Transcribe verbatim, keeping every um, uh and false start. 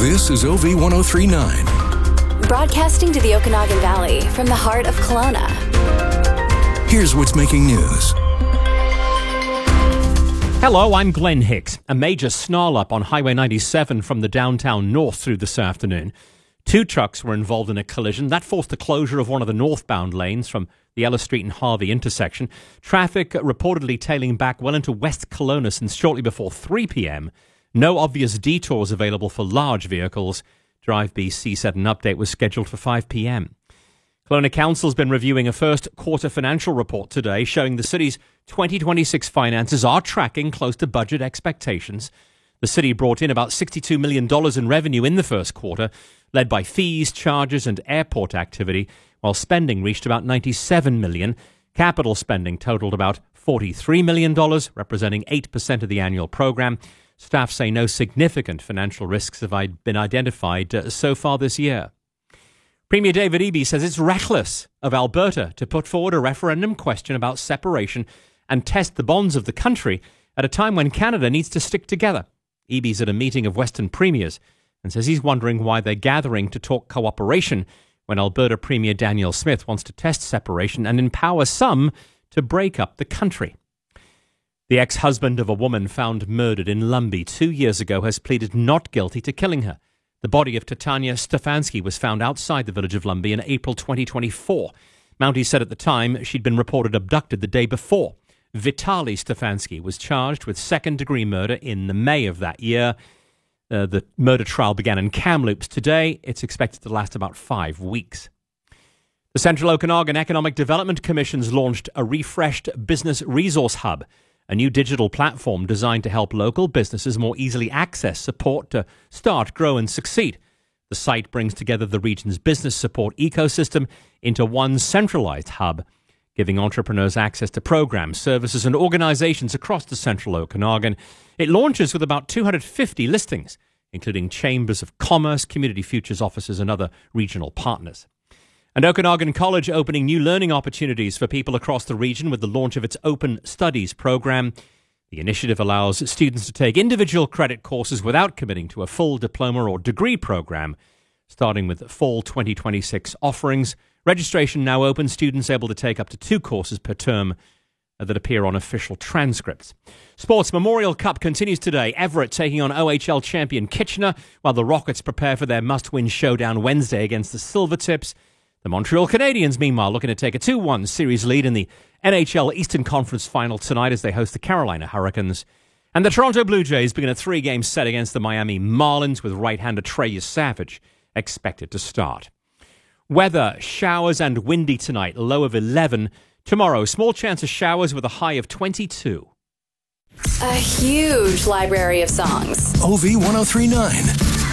This is O V ten thirty-nine. Broadcasting to the Okanagan Valley from the heart of Kelowna. Here's what's making news. Hello, I'm Glenn Hicks. A major snarl up on Highway ninety-seven from the downtown north through this afternoon. Two trucks were involved in a collision. That forced the closure of one of the northbound lanes from the Ellis Street and Harvey intersection. Traffic reportedly tailing back well into West Kelowna since shortly before three p.m. No obvious detours available for large vehicles. Drive B C said an update was scheduled for five p.m. Kelowna Council's been reviewing a first quarter financial report today showing the city's twenty twenty-six finances are tracking close to budget expectations. The city brought in about sixty-two million dollars in revenue in the first quarter, led by fees, charges and airport activity, while spending reached about ninety-seven million dollars. Capital spending totaled about forty-three million dollars, representing eight percent of the annual program. Staff say no significant financial risks have been identified uh, so far this year. Premier David Eby says it's reckless of Alberta to put forward a referendum question about separation and test the bonds of the country at a time when Canada needs to stick together. Eby's at a meeting of Western premiers and says he's wondering why they're gathering to talk cooperation when Alberta Premier Danielle Smith wants to test separation and empower some to break up the country. The ex-husband of a woman found murdered in Lumby two years ago has pleaded not guilty to killing her. The body of Titania Stefanski was found outside the village of Lumby in April twenty twenty-four. Mountie said at the time she'd been reported abducted the day before. Vitaly Stefanski was charged with second-degree murder in the May of that year. Uh, the murder trial began in Kamloops today. It's expected to last about five weeks. The Central Okanagan Economic Development Commission's launched a refreshed business resource hub, a new digital platform designed to help local businesses more easily access support to start, grow and succeed. The site brings together the region's business support ecosystem into one centralized hub, giving entrepreneurs access to programs, services and organizations across the Central Okanagan. It launches with about two hundred fifty listings, including chambers of commerce, community futures offices and other regional partners. And Okanagan College opening new learning opportunities for people across the region with the launch of its Open Studies program. The initiative allows students to take individual credit courses without committing to a full diploma or degree program. Starting with fall twenty twenty-six offerings, registration now open, students able to take up to two courses per term that appear on official transcripts. Sports Memorial Cup continues today. Everett taking on O H L champion Kitchener, while the Rockets prepare for their must-win showdown Wednesday against the Silvertips. The Montreal Canadiens, meanwhile, looking to take a two one series lead in the N H L Eastern Conference Final tonight as they host the Carolina Hurricanes. And the Toronto Blue Jays begin a three-game set against the Miami Marlins with right-hander Trey Savage expected to start. Weather, showers and windy tonight, low of eleven. Tomorrow, small chance of showers with a high of twenty-two. A huge library of songs. O V ten thirty-nine.